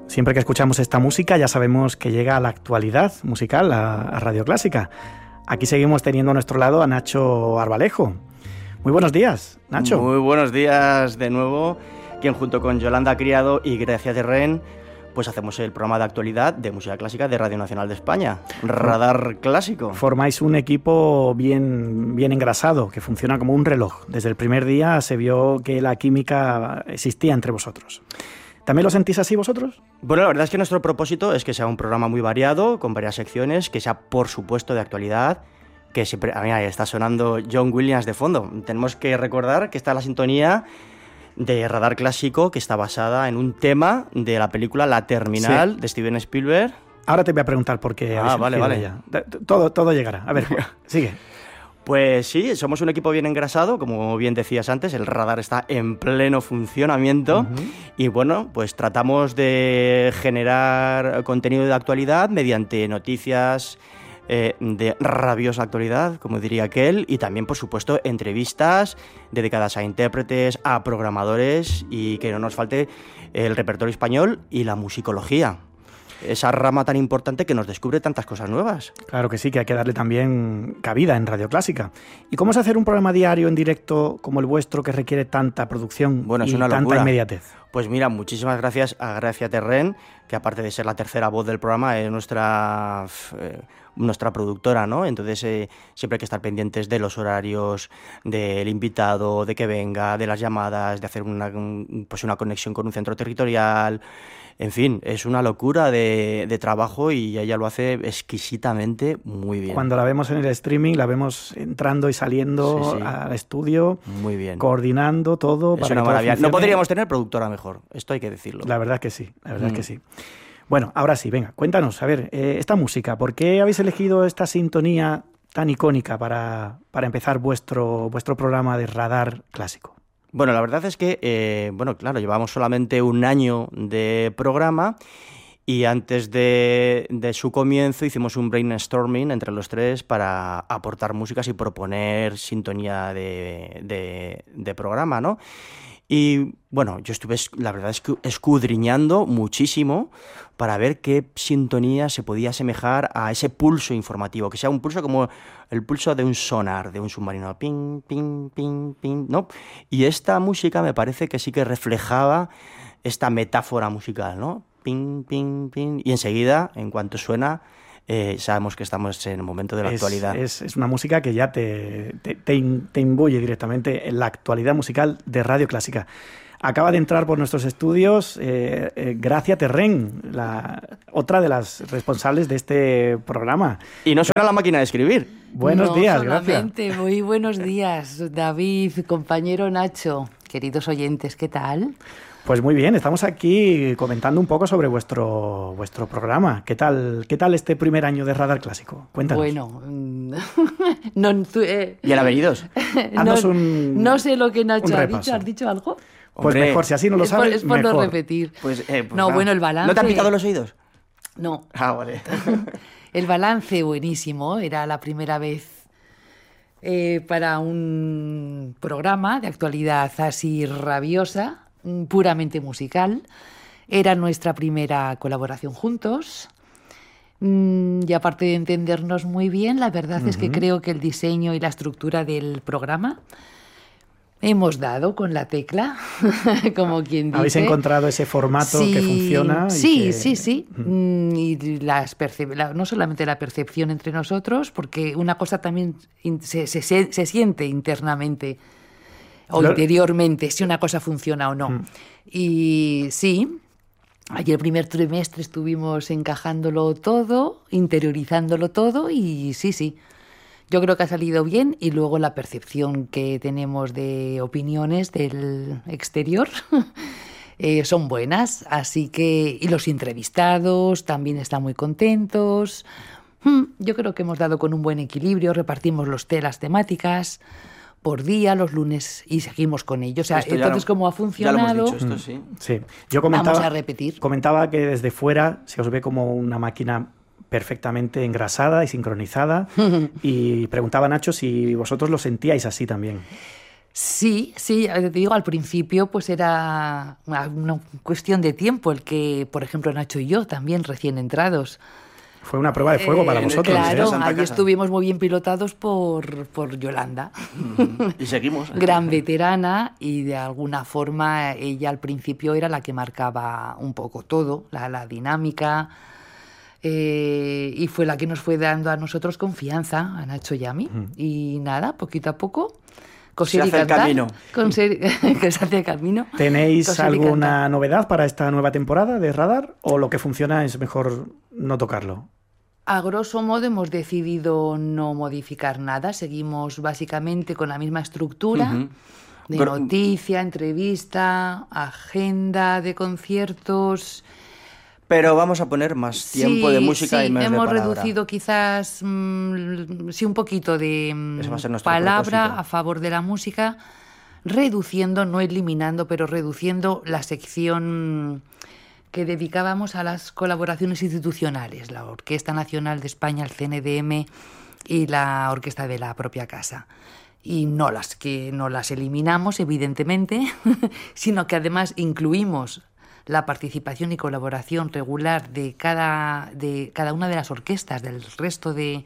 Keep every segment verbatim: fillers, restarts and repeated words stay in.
Siempre que escuchamos esta música ya sabemos que llega a la actualidad musical, a, a Radio Clásica. Aquí seguimos teniendo a nuestro lado a Nacho Arbalejo. Muy buenos días, Nacho. Muy buenos días de nuevo, quien junto con Yolanda Criado y Gracia Terren pues hacemos el programa de actualidad de música clásica de Radio Nacional de España, Radar Clásico. Formáis un equipo bien, bien engrasado, que funciona como un reloj. Desde el primer día se vio que la química existía entre vosotros. ¿También lo sentís así vosotros? Bueno, la verdad es que nuestro propósito es que sea un programa muy variado, con varias secciones, que sea por supuesto de actualidad, que siempre... Mira, está sonando John Williams de fondo. Tenemos que recordar que está la sintonía de Radar Clásico, que está basada en un tema de la película La Terminal, sí, de Steven Spielberg. Ahora te voy a preguntar por qué. Ah, vale, vale. Ya. Todo, todo llegará. A ver, sigue. Pues sí, somos un equipo bien engrasado, como bien decías antes, el radar está en pleno funcionamiento. Uh-huh. Y bueno, pues tratamos de generar contenido de actualidad mediante noticias eh, de rabiosa actualidad, como diría aquel, y también, por supuesto, entrevistas dedicadas a intérpretes, a programadores, y que no nos falte el repertorio español y la musicología. Esa rama tan importante que nos descubre tantas cosas nuevas. Claro que sí, que hay que darle también cabida en Radio Clásica. ¿Y cómo es hacer un programa diario en directo como el vuestro, que requiere tanta producción bueno, y es una tanta locura. Inmediatez? Pues mira, muchísimas gracias a Gracia Terren, que aparte de ser la tercera voz del programa, es nuestra, eh, nuestra productora, ¿no? Entonces eh, siempre hay que estar pendientes de los horarios, del invitado, de que venga, de las llamadas, de hacer una, un, pues una conexión con un centro territorial. En fin, es una locura de, de trabajo y ella lo hace exquisitamente muy bien. Cuando la vemos en el streaming, la vemos entrando y saliendo sí, sí. al estudio, muy bien, coordinando todo. Es para una que maravilla. todo No podríamos tener productora mejor, esto hay que decirlo. La verdad que sí, la verdad mm. que sí. Bueno, ahora sí, venga, cuéntanos, a ver, eh, esta música, ¿por qué habéis elegido esta sintonía tan icónica para, para empezar vuestro, vuestro programa de Radar Clásico? Bueno, la verdad es que, eh, bueno, claro, llevamos solamente un año de programa y antes de, de su comienzo hicimos un brainstorming entre los tres para aportar músicas y proponer sintonía de, de, de programa, ¿no? Y bueno, yo estuve, la verdad es que escudriñando muchísimo para ver qué sintonía se podía asemejar a ese pulso informativo, que sea un pulso como el pulso de un sonar, de un submarino, ping, ping, ping, ping, ¿no? Y esta música me parece que sí que reflejaba esta metáfora musical, ¿no? Ping, ping, ping, y enseguida, en cuanto suena, Eh, sabemos que estamos en el momento de la es, actualidad. Es, es una música que ya te, te, te, te imbuye directamente en la actualidad musical de Radio Clásica. Acaba de entrar por nuestros estudios eh, eh, Gracia Terren, la, otra de las responsables de este programa. Y no suena la máquina de escribir. Buenos no, días, solamente, Gracia. Muy buenos días, David, compañero Nacho, queridos oyentes, ¿qué tal? Pues muy bien, estamos aquí comentando un poco sobre vuestro vuestro programa. ¿Qué tal qué tal este primer año de Radar Clásico? Cuéntanos. Bueno, no, tú, eh, ¿Y el avenidos? no, un, no sé lo que Nacho ha repaso. dicho. ¿Has dicho algo? Pues Hombre, mejor, si así no lo sabes, Es por, es por mejor. no repetir. Pues, eh, pues no, nada. bueno, el balance... ¿No te han picado los oídos? No. Ah, vale. El balance buenísimo, era la primera vez eh, para un programa de actualidad así rabiosa, puramente musical. Era nuestra primera colaboración juntos. Y aparte de entendernos muy bien, la verdad uh-huh. es que creo que el diseño y la estructura del programa hemos dado con la tecla, como quien dice. ¿Habéis encontrado ese formato sí, que funciona? Y sí, que... sí, sí. Uh-huh. Y las percep- la, no solamente la percepción entre nosotros, porque una cosa también se, se, se siente internamente o claro. interiormente, si una cosa funciona o no. Uh-huh. Y sí, ayer el primer trimestre estuvimos encajándolo todo, interiorizándolo todo y sí, sí. Yo creo que ha salido bien y luego la percepción que tenemos de opiniones del exterior eh, son buenas, así que y los entrevistados también están muy contentos. Yo creo que hemos dado con un buen equilibrio, repartimos los te- las temáticas por día, los lunes, y seguimos con ello. O sea, entonces, lo, ¿cómo ha funcionado? Ya lo hemos dicho, esto sí. Sí. Yo comentaba, Vamos a repetir. Comentaba que desde fuera se os ve como una máquina perfectamente engrasada y sincronizada y preguntaba a Nacho si vosotros lo sentíais así también. Sí, sí, te digo, al principio pues era una, una cuestión de tiempo el que, por ejemplo, Nacho y yo, también recién entrados. Fue una prueba de fuego eh, para vosotros. Claro, ¿eh? ahí estuvimos muy bien pilotados por, por Yolanda. Y seguimos. Gran veterana, y de alguna forma ella al principio era la que marcaba un poco todo, la, la dinámica, eh, y fue la que nos fue dando a nosotros confianza, a Nacho y a mí. Uh-huh. Y nada, poquito a poco... Se hace el camino. Ser, que se hace el camino. ¿Tenéis alguna novedad para esta nueva temporada de Radar? ¿O lo que funciona es mejor no tocarlo? A grosso modo hemos decidido no modificar nada. Seguimos básicamente con la misma estructura uh-huh. de Pero... noticia, entrevista, agenda de conciertos... Pero vamos a poner más tiempo sí, de música sí, y menos de palabra. Hemos reducido quizás, mmm, sí, un poquito de mmm, palabra propósito. A favor de la música, reduciendo, no eliminando, pero reduciendo la sección que dedicábamos a las colaboraciones institucionales, la Orquesta Nacional de España, el C N D M y la Orquesta de la propia casa. Y no las, que no las eliminamos, evidentemente, sino que además incluimos la participación y colaboración regular de cada, de cada una de las orquestas del resto de,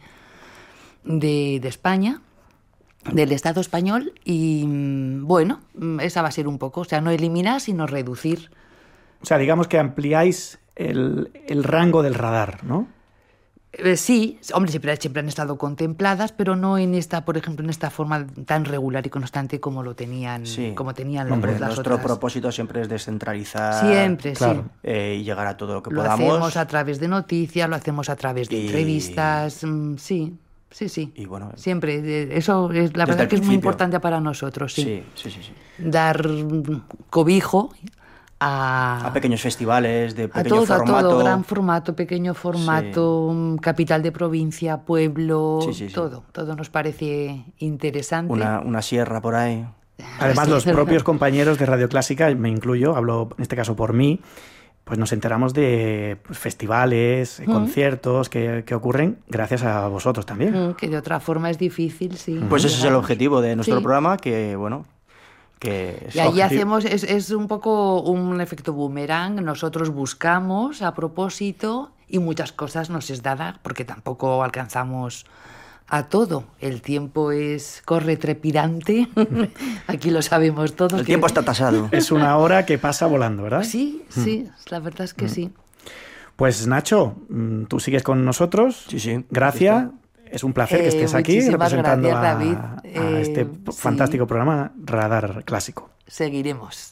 de, de España, del Estado español, y bueno, esa va a ser un poco, o sea, no eliminar, sino reducir. O sea, digamos que ampliáis el, el rango del radar, ¿no? Eh, sí, hombre, siempre, siempre han estado contempladas, pero no en esta, por ejemplo, en esta forma tan regular y constante como lo tenían, sí. como tenían hombre, las nuestro otras. propósito siempre es descentralizar, siempre, claro. sí, eh, y llegar a todo lo que lo podamos. Lo hacemos a través de noticias, lo hacemos a través de y... entrevistas, mm, sí. Sí, sí. Y bueno, siempre. Eso es la verdad que es muy importante para nosotros, sí. Sí, sí, sí, sí. Dar cobijo a, a pequeños festivales de pequeño a todo, formato. A todo, gran formato, pequeño formato, sí. Capital de provincia, pueblo, sí, sí, sí. todo. Todo nos parece interesante. Una, una sierra por ahí. Además, los propios compañeros de Radio Clásica, me incluyo, hablo en este caso por mí, pues nos enteramos de festivales, mm. conciertos que, que ocurren gracias a vosotros también. Mm, que de otra forma es difícil, sí. Pues ese es el objetivo de nuestro sí. programa, que bueno... Que y ahí hacemos, es, es un poco un efecto boomerang, nosotros buscamos a propósito y muchas cosas nos es dada porque tampoco alcanzamos a todo. El tiempo es corre trepidante, aquí lo sabemos todos. El que... tiempo está tasado. Es una hora que pasa volando, ¿verdad? Sí, sí, mm. la verdad es que mm. sí. Pues Nacho, tú sigues con nosotros. Sí, sí. Gracias. Es un placer que estés eh, aquí representando gracias, David. a, a este eh, fantástico sí. programa Radar Clásico. Seguiremos.